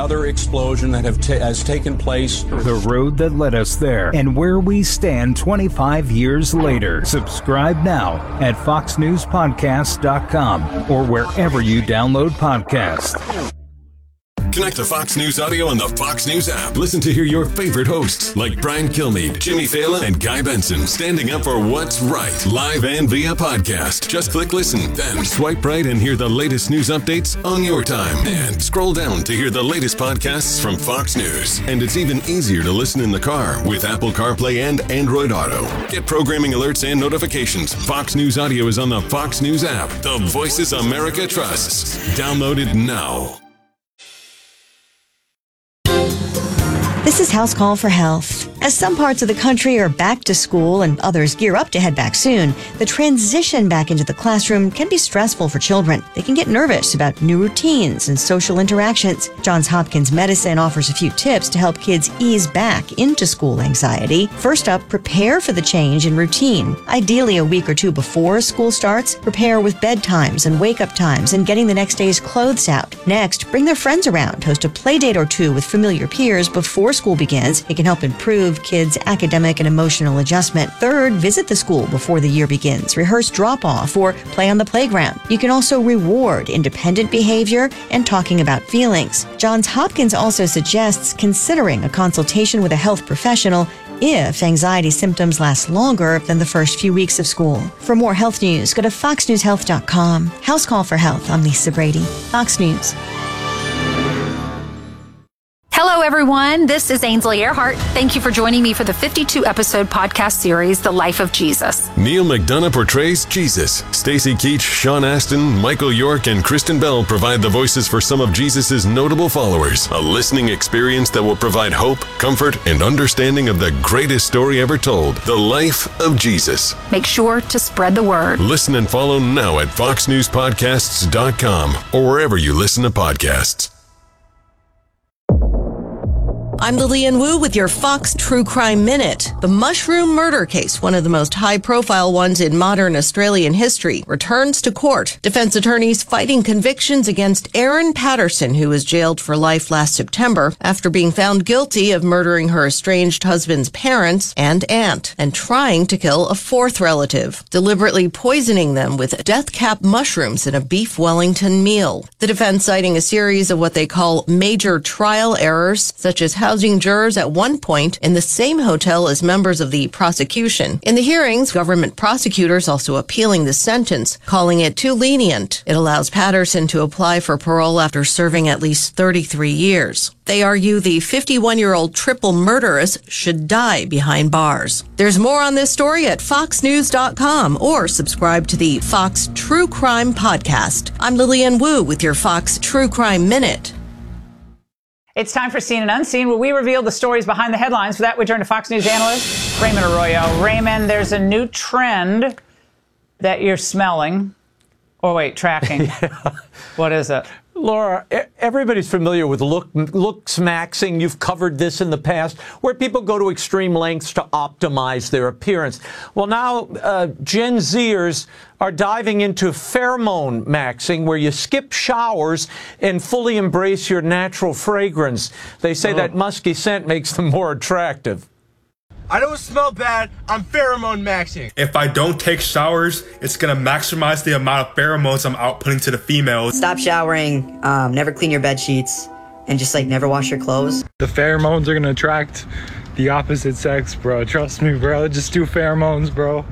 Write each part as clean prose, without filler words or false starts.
other explosion that has taken place. The road that led us there and where we stand 25 years later. Subscribe now at foxnewspodcast.com or wherever you download podcasts. Connect to Fox News Audio on the Fox News app. Listen to hear your favorite hosts like Brian Kilmeade, Jimmy Fallon, and Guy Benson standing up for what's right, live and via podcast. Just click listen, then swipe right and hear the latest news updates on your time. And scroll down to hear the latest podcasts from Fox News. And it's even easier to listen in the car with Apple CarPlay and Android Auto. Get programming alerts and notifications. Fox News Audio is on the Fox News app. The voices America trusts. Download it now. This is House Call for Health. As some parts of the country are back to school and others gear up to head back soon, the transition back into the classroom can be stressful for children. They can get nervous about new routines and social interactions. Johns Hopkins Medicine offers a few tips to help kids ease back into school anxiety. First up, prepare for the change in routine. Ideally, a week or two before school starts, prepare with bedtimes and wake-up times and getting the next day's clothes out. Next, bring their friends around. Host a play date or two with familiar peers before school begins. It can help improve kids' academic and emotional adjustment. Third, visit the school before the year begins. Rehearse drop-off or play on the playground. You can also reward independent behavior and talking about feelings. Johns Hopkins also suggests considering a consultation with a health professional if anxiety symptoms last longer than the first few weeks of school. For more health news, go to foxnewshealth.com. House Call for Health. I'm Lisa Brady. Fox News. Hello, everyone. This is Ainsley Earhart. Thank you for joining me for the 52-episode podcast series, The Life of Jesus. Neil McDonough portrays Jesus. Stacy Keach, Sean Astin, Michael York, and Kristen Bell provide the voices for some of Jesus' notable followers. A listening experience that will provide hope, comfort, and understanding of the greatest story ever told, The Life of Jesus. Make sure to spread the word. Listen and follow now at foxnewspodcasts.com or wherever you listen to podcasts. I'm Lillian Wu with your Fox True Crime Minute. The mushroom murder case, one of the most high-profile ones in modern Australian history, returns to court. Defense attorneys fighting convictions against Erin Patterson, who was jailed for life last September after being found guilty of murdering her estranged husband's parents and aunt and trying to kill a fourth relative, deliberately poisoning them with death-cap mushrooms in a beef Wellington meal. The defense citing a series of what they call major trial errors, such as housing jurors at one point in the same hotel as members of the prosecution. In the hearings, government prosecutors also appealing the sentence, calling it too lenient. It allows Patterson to apply for parole after serving at least 33 years. They argue the 51-year-old triple murderess should die behind bars. There's more on this story at foxnews.com or subscribe to the Fox True Crime Podcast. I'm Lillian Wu with your Fox True Crime Minute. It's time for Seen and Unseen, where we reveal the stories behind the headlines. For that, we turn to Fox News analyst Raymond Arroyo. Raymond, there's a new trend that you're smelling. Or wait, tracking. Yeah. What is it? Laura, everybody's familiar with looks maxing. You've covered this in the past, where people go to extreme lengths to optimize their appearance. Well, now Gen Zers are diving into pheromone maxing, where you skip showers and fully embrace your natural fragrance. They say that musky scent makes them more attractive. I don't smell bad. I'm pheromone maxing. If I don't take showers, it's going to maximize the amount of pheromones I'm outputting to the females. Stop showering, never clean your bed sheets, and just never wash your clothes. The pheromones are going to attract the opposite sex, bro. Trust me, bro. Just do pheromones, bro.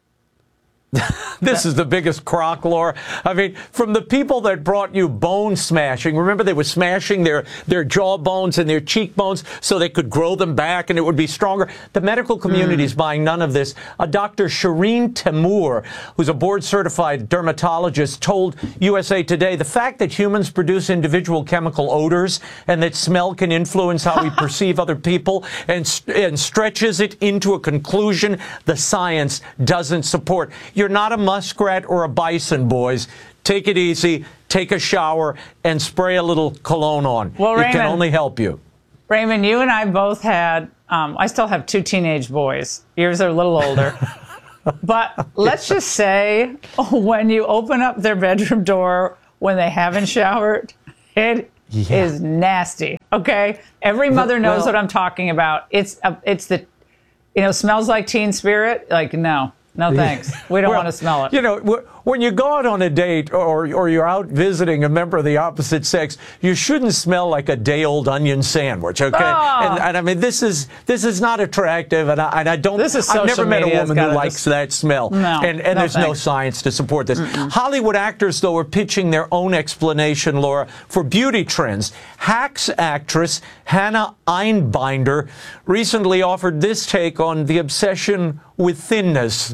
This is the biggest crock, Laura. I mean, from the people that brought you bone smashing, remember they were smashing their jaw bones and their cheekbones so they could grow them back and it would be stronger. The medical community is buying none of this. A Dr. Shireen Temur, who's a board-certified dermatologist, told USA Today the fact that humans produce individual chemical odors and that smell can influence how we perceive other people and stretches it into a conclusion the science doesn't support. You're not a muskrat or a bison, boys. Take it easy, take a shower, and spray a little cologne on. Well, Raymond, it can only help you. Raymond, you and I both had, I still have 2 teenage boys. Yours are a little older. But let's just say when you open up their bedroom door when they haven't showered, it is nasty. Okay, every mother knows what I'm talking about. It's the, smells like Teen Spirit. Like, no thanks. We don't want to smell it. You know, when you go out on a date or you're out visiting a member of the opposite sex, you shouldn't smell like a day-old onion sandwich, okay? Oh. And I mean, this is not attractive, and I don't. I've never met a woman who likes that smell. No, and there's no science to support this. Hollywood actors, though, are pitching their own explanation, Laura, for beauty trends. Hacks actress Hannah Einbinder recently offered this take on the obsession with thinness.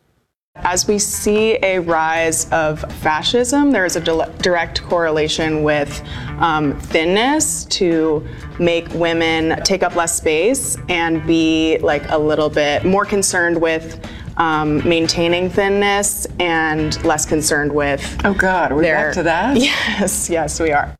As we see a rise of fascism, there is a direct correlation with thinness to make women take up less space and be like a little bit more concerned with maintaining thinness and less concerned with. Oh God, are we back to that? Yes, we are.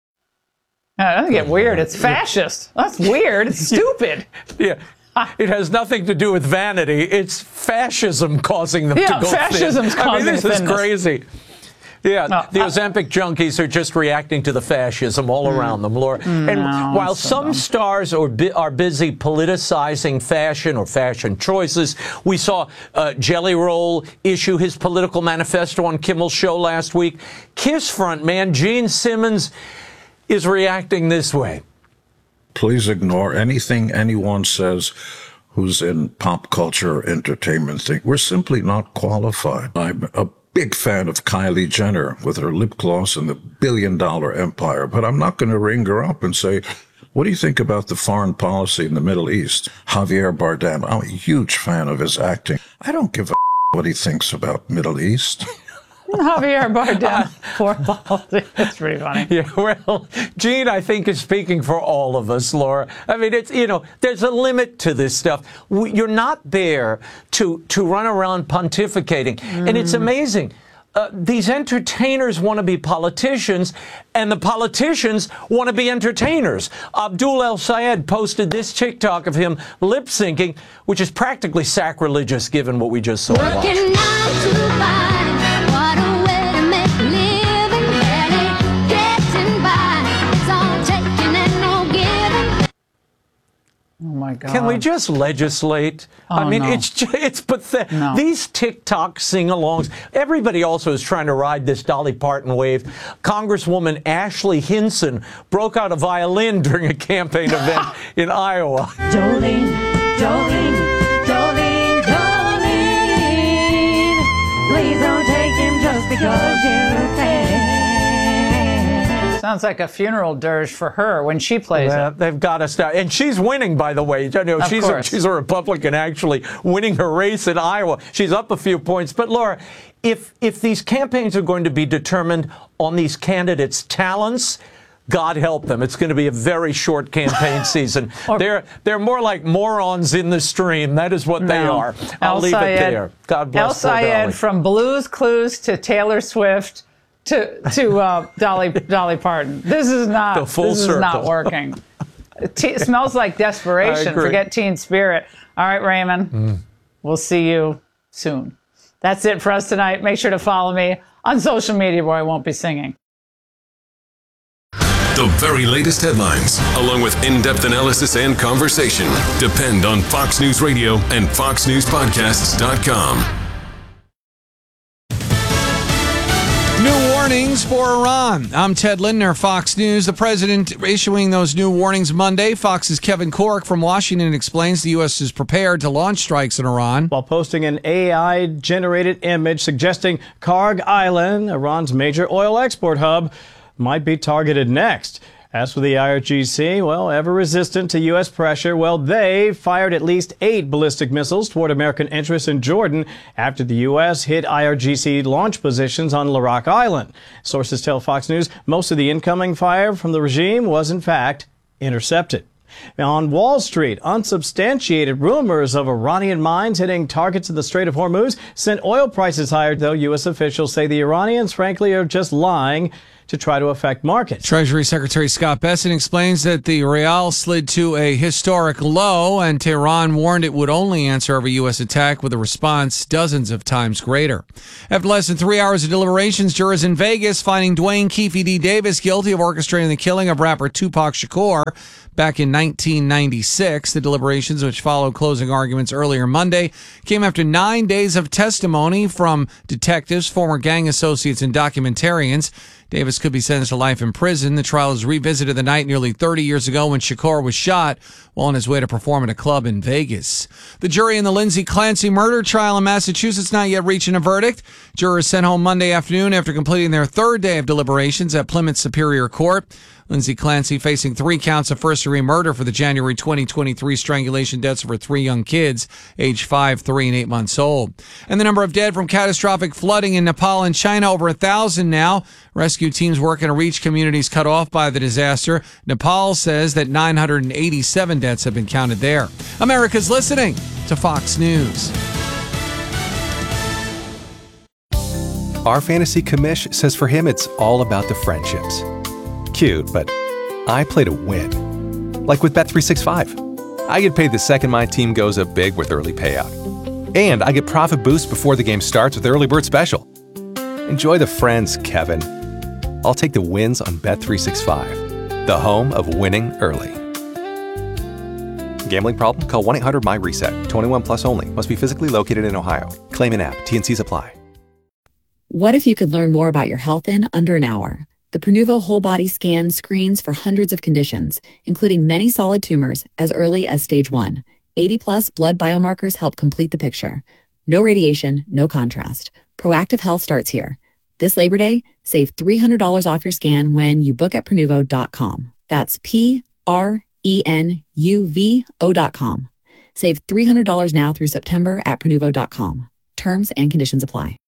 That doesn't get weird. It's fascist. That's weird. It's stupid. Yeah. It has nothing to do with vanity. It's fascism causing them to go fascism's thin. causing this is thinness. crazy. Yeah, the Ozempic junkies are just reacting to the fascism all around them, Laura. And while some stars are busy politicizing fashion or fashion choices, we saw Jelly Roll issue his political manifesto on Kimmel's show last week. Kiss frontman Gene Simmons is reacting this way. Please ignore anything anyone says who's in pop culture or entertainment thing. We're simply not qualified. I'm a big fan of Kylie Jenner with her lip gloss and the billion-dollar empire, but I'm not going to ring her up and say, what do you think about the foreign policy in the Middle East? Javier Bardem, I'm a huge fan of his acting. I don't give a what he thinks about Middle East. Javier Bardem, poor policy. That's pretty funny. Yeah, well, Gene, I think, is speaking for all of us, Laura. I mean, it's, there's a limit to this stuff. You're not there to run around pontificating. And it's amazing. These entertainers want to be politicians, and the politicians want to be entertainers. Abdul El Sayed posted this TikTok of him lip syncing, which is practically sacrilegious given what we just saw. Oh my God. Can we just legislate? I mean, it's pathetic. No. These TikTok sing-alongs. Everybody also is trying to ride this Dolly Parton wave. Congresswoman Ashley Hinson broke out a violin during a campaign event in Iowa. Jolene, Jolene, Jolene, Jolene, please don't take him just because you're fat. Sounds like a funeral dirge for her when she plays it. They've got to start. And she's winning, by the way. She's a Republican actually winning her race in Iowa. She's up a few points. But, Laura, if these campaigns are going to be determined on these candidates' talents, God help them. It's going to be a very short campaign season. They're more like morons in the stream. That is what they are. I'll leave it there. God bless El poor Dolly. Sayed, from Blue's Clues to Taylor Swift to Dolly Parton. This is not not working. It smells like desperation. Forget Teen Spirit. All right, Raymond. We'll see you soon. That's it for us tonight. Make sure to follow me on social media where I won't be singing. The very latest headlines, along with in-depth analysis and conversation, depend on Fox News Radio and FoxNewsPodcasts.com. New warnings for Iran. I'm Ted Lindner, Fox News. The president issuing those new warnings Monday. Fox's Kevin Corke from Washington explains the U.S. is prepared to launch strikes in Iran, while posting an AI-generated image suggesting Karg Island, Iran's major oil export hub, might be targeted next. As for the IRGC, well, ever resistant to U.S. pressure, well, they fired at least 8 ballistic missiles toward American interests in Jordan after the U.S. hit IRGC launch positions on Larak Island. Sources tell Fox News most of the incoming fire from the regime was, in fact, intercepted. On Wall Street, unsubstantiated rumors of Iranian mines hitting targets in the Strait of Hormuz sent oil prices higher, though U.S. officials say the Iranians, frankly, are just lying to try to affect markets. Treasury Secretary Scott Bessent explains that the real slid to a historic low, and Tehran warned it would only answer every U.S. attack with a response dozens of times greater. After less than 3 hours of deliberations, jurors in Vegas finding Dwayne Keefe D. Davis guilty of orchestrating the killing of rapper Tupac Shakur back in 1996. The deliberations, which followed closing arguments earlier Monday, came after 9 days of testimony from detectives, former gang associates, and documentarians. Davis could be sentenced to life in prison. The trial is revisited the night nearly 30 years ago when Shakur was shot while on his way to perform at a club in Vegas. The jury in the Lindsay Clancy murder trial in Massachusetts not yet reaching a verdict. Jurors sent home Monday afternoon after completing their third day of deliberations at Plymouth Superior Court. Lindsay Clancy facing 3 counts of first-degree murder for the January 2023 strangulation deaths of her 3 young kids, aged 5, 3, and 8 months old. And the number of dead from catastrophic flooding in Nepal and China, over 1,000 now. Rescue teams working to reach communities cut off by the disaster. Nepal says that 987 deaths have been counted there. America's listening to Fox News. Our fantasy commish says for him it's all about the friendships. Cute, but I play to win. Like with Bet365. I get paid the second my team goes up big with early payout. And I get profit boost before the game starts with Early Bird Special. Enjoy the friends, Kevin. I'll take the wins on Bet365, the home of winning early. Gambling problem? Call 1-800-MY-RESET. 21 plus only. Must be physically located in Ohio. Claim in app. T&Cs apply. What if you could learn more about your health in under an hour? The Prenuvo Whole Body Scan screens for hundreds of conditions, including many solid tumors, as early as stage 1. 80-plus blood biomarkers help complete the picture. No radiation, no contrast. Proactive health starts here. This Labor Day, save $300 off your scan when you book at Prenuvo.com. That's Prenuvo.com. Save $300 now through September at Prenuvo.com. Terms and conditions apply.